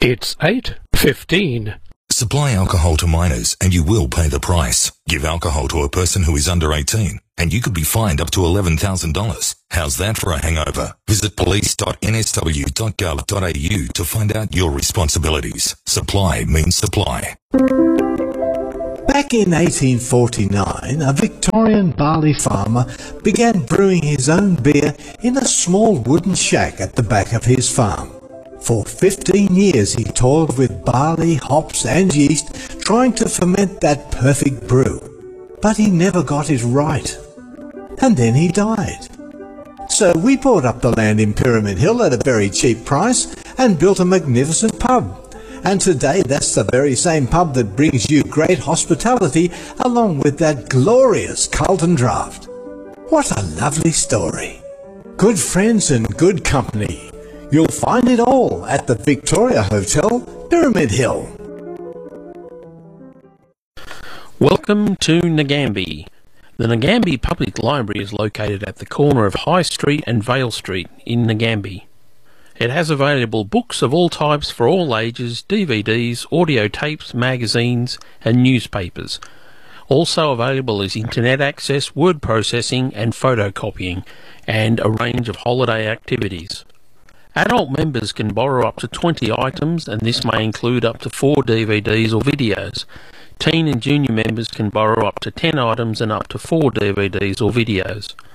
It's 8:15. Supply alcohol to minors and you will pay the price. Give alcohol to a person who is under 18 and you could be fined up to $11,000. How's that for a hangover? Visit police.nsw.gov.au to find out your responsibilities. Supply means supply. Back in 1849, a Victorian barley farmer began brewing his own beer in a small wooden shack at the back of his farm. For 15 years he toiled with barley, hops and yeast, trying to ferment that perfect brew. But he never got it right. And then he died. So we bought up the land in Pyramid Hill at a very cheap price and built a magnificent pub. And today that's the very same pub that brings you great hospitality along with that glorious Carlton Draft. What a lovely story. Good friends and good company. You'll find it all at the Victoria Hotel, Pyramid Hill. Welcome to Nagambie. The Nagambie Public Library is located at the corner of High Street and Vale Street in Nagambie. It has available books of all types for all ages, DVDs, audio tapes, magazines and newspapers. Also available is internet access, word processing and photocopying, and a range of holiday activities. Adult members can borrow up to 20 items, and this may include up to 4 DVDs or videos. Teen and junior members can borrow up to 10 items and up to 4 DVDs or videos.